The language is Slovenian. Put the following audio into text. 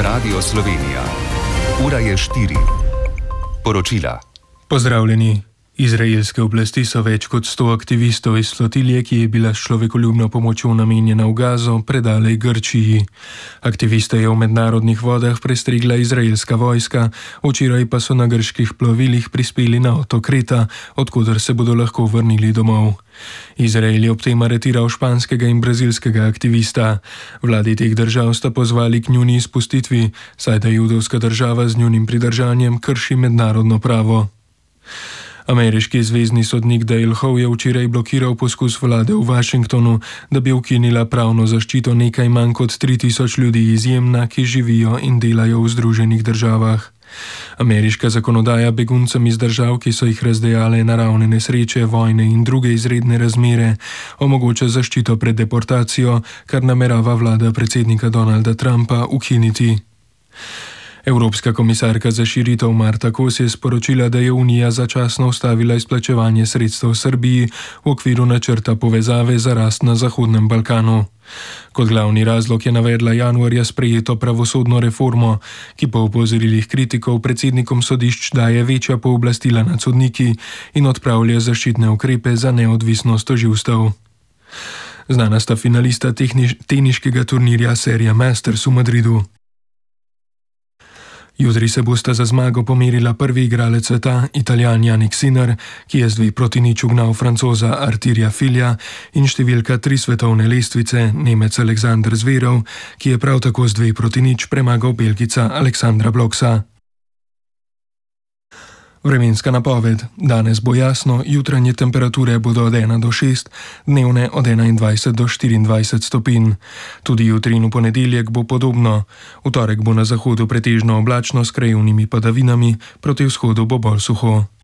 Radio Slovenija. Ura je 4. Poročila. Pozdravljeni. Izraelske oblasti so več kot 100 aktivistov iz flotilje, ki je bila s človekoljubno pomočjo namenjena v Gazo, predale Grčiji. Aktiviste je v mednarodnih vodah prestregla izraelska vojska, včeraj pa so na grških plovilih prispeli na otok Kreta, odkuder se bodo lahko vrnili domov. Izrael je ob tem aretiral španskega in brazilskega aktivista. Vladi teh držav sta pozvali k njuni izpustitvi, saj da judovska država z njunim pridržanjem krši mednarodno pravo. Ameriški zvezni sodnik Dale Ho je včeraj blokiral poskus vlade v Washingtonu, da bi ukinila pravno zaščito nekaj manj kot 3000 ljudi iz Jemna, ki živijo in delajo v Združenih državah. Ameriška zakonodaja beguncem iz držav, ki so jih razdejale naravne nesreče, vojne in druge izredne razmere, omogoča zaščito pred deportacijo, kar namerava vlada predsednika Donalda Trumpa ukiniti. Evropska komisarka za širitev Marta Kos je sporočila, da je Unija začasno ustavila izplačevanje sredstev Srbiji v okviru načrta povezave za rast na Zahodnem Balkanu. Kot glavni razlog je navedla januarja sprejeto pravosodno reformo, ki po opozorilih kritikov predsednikom sodišč daje večja pooblastila nad sodniki in odpravlja zaščitne ukrepe za neodvisnost tožilstev. Znana sta finalista teniškega turnirja Serija Masters v Madridu. Jutri se bosta za zmago pomerila prvi igralec sveta, Italijan Jannik Sinner, ki je z 2-0 ugnal Francoza Arturja Filja, in številka 3 svetovne lestvice, Nemec Alexander Zverev, ki je prav tako z 2-0 premagal Belgijca Aleksandra Bloksa. Vremenska napoved. Danes bo jasno, jutranje temperature bodo od 1 do 6, dnevne od 21 do 24 stopinj. Tudi jutri in v ponedeljek bo podobno. V torek bo na zahodu pretežno oblačno s krajevnimi padavinami, proti vzhodu bo bolj suho.